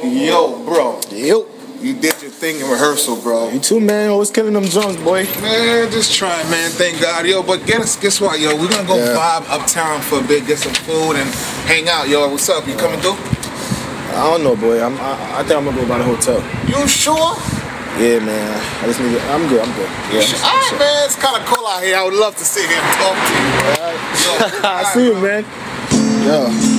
Yo, bro. Yo. You did your thing in rehearsal, bro. You too, man. Always killing them drums, boy. Man, just trying, man. Thank God, yo. But guess what, yo? We're gonna go vibe uptown for a bit, get some food, and hang out, yo. What's up? You coming through? I don't know, boy. I think I'm gonna go by the hotel. You sure? Yeah, man. I'm good. Yeah. All right, man. It's kind of cool out here. I would love to sit here and talk to you, bro. I see you, man. Yeah.